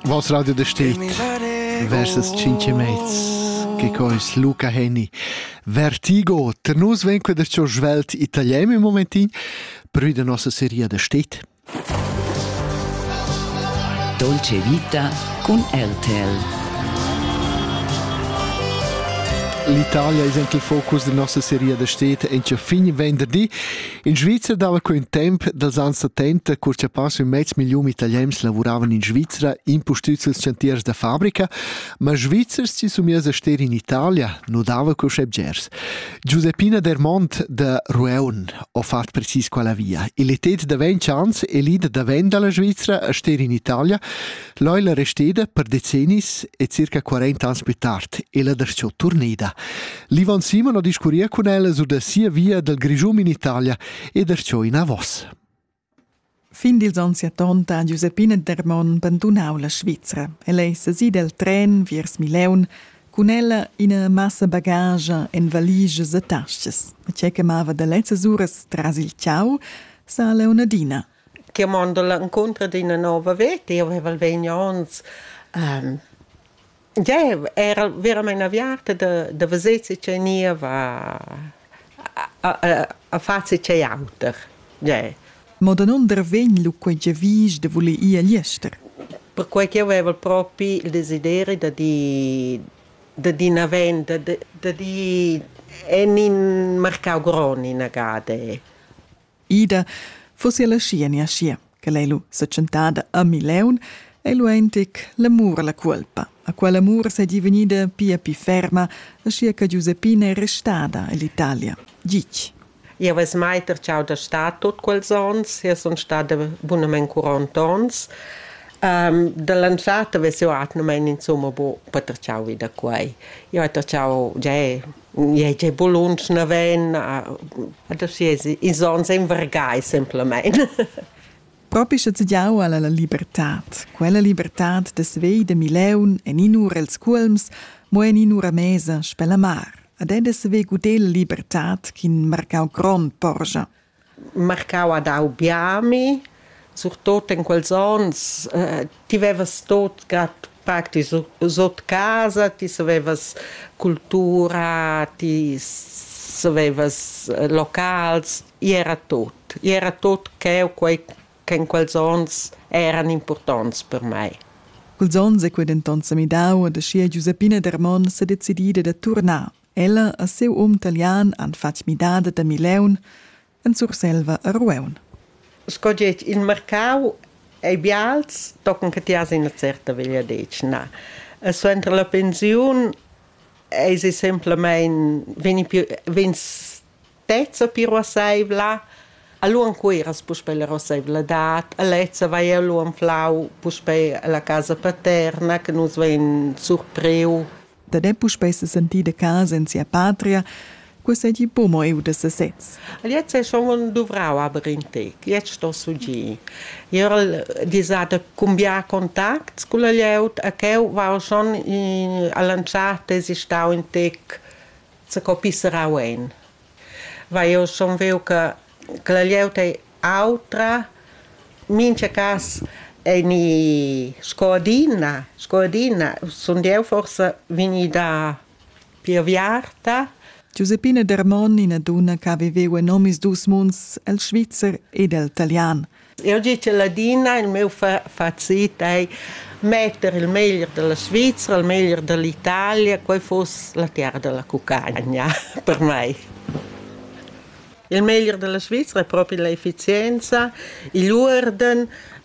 Vos Radio de Stet versus Cinque Meiz che cois Luca Henny Vertigo ter nus venque der ciò svelt italien in momentin per la nostra serie de Stet Dolce Vita con RTL. L'Italia è anche il focus della nostra serie de Stet e c'è fin venerdì. In Svizzera dava con tempo dels anni 70 curcia passo 500.000 italiani lavoravano in Svizzera in postuzzi als cantiers da fabbrica, ma Svizzers ci somias a stare in Italia non dava con Schebgers. Giuseppina Dermont da Rueun ha fatto precis quella via. Il etet da 20 anni e lì da venda dalla Svizzera a stare in Italia, lei la resteda per decennis e circa 40 anni più tardi e la darciò torneda. L'Ivan Simon ha discuria con ella su da sia via del Grigium in Italia e darciò in Avos. Fin dils anni 70 Giuseppina Dermont abbandonau la Svizzera e lei si del tren viers Mileun con ella in una massa bagage en valiges e tasches. E c'è che mava da letzes uras tras il ciao sa Leonardina. Chiamando l'incontro di una nuova vita, io avevo 20 anni. Era veramente avviata da vedere che non va a fare che altro. Ma da non dervegn lu quei giavis de vole ia liester. Per cui io avevo proprio il desiderio di una venda, di un mercato grande in Agade. Ida fosse la scienia scia, che lei lu si centada a Mileun e lu entic l'amor la colpa. A quell'amor si è divenuta più ferma, scia che Giuseppina è restata all'Italia. Gic. Io avevo mai terciato da stato tutti quegli anni, io sono stata buonamente 40 anni. Dall'anzata avevo fatto insomma per terciare via da qui. Io ho terciato già Bologna, Naven, adesso i sono invergai semplicemente. Proprio se zidiau alla la libertà, quella libertà de svei de Mileun e ninur els culms, mo e ninur a mesa spella mar. Ad ed se ve gudel libertà kin marcau grand porja. Marcau ad aubiami, surtot in quels ans, ti vevas tot gat pacti sot casa, ti savevas cultura, ti savevas locals, era tot che in quels ans erano importanti per me. Quels ans e quei dentonza mi dau da scia Giuseppina Dermont se decidida da tornar. Ella a seu italian han fatto midada da Mileun en surselva a Rueun. Scoget il mercato e i bials toccano che ti hai una certa veglia dice, no. So entre la pensione e si semplicemente veni stezza più a seivla. A luan queras puspe la rosevla dat, a lezza vai a luan flau puspe la casa paterna che nos ven surpriu. Da de puspe se senti de casa in sia patria, questa è di pomo eu de se sez. Jetzt è schon un duvrau aber in tec, jetzt sto su gi. Io disada cumbia contact con la leut, a che va schon all'anciata esistau in tec, se copisserà wen. Va io schon veu che la lieuta è altra, mince cas è ni scodina, sono io forse venida più viarta. Giuseppina Dermont in una donna che aveva nomis dus munds, el svizzer ed el italian. Io dico la dina, il mio fazit è mettere il meglio della Svizzera, il meglio dell'Italia, poi fosse la terra della cuccagna, per me. Il meglio della Svizzera è proprio l'efficienza, l'ordine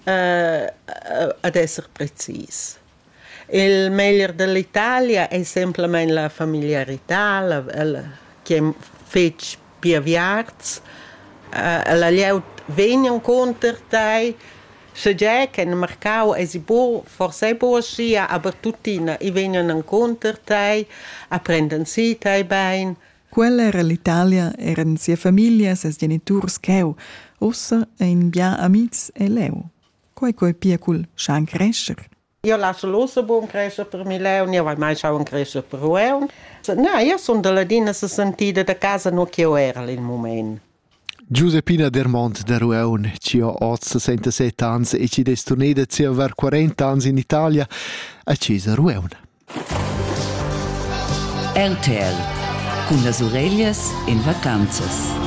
ad essere precisi. Il meglio dell'Italia è semplicemente la familiarità, che fa più viarz, la liut viene incontro te, se già che nel mercato è forse buona scia, ma tutti vengono incontro te, apprendono si te bene. Quella era l'Italia, erano sia famiglia, ses genitors cheu, ossa ein bia amics e leu. Coi piacul schan crescer. Io lascio l'osso buon crescere per Mileun, io vai mai un crescere per Rueun. No, io sono della dina se sentita da casa non che io era nel momento. Giuseppina Dermont da Rueun, ci ha 67 ans e ci destuneda sia ver 40 ans in Italia, a Cesa Rueun. RTL, con las orelhas in vacanzas.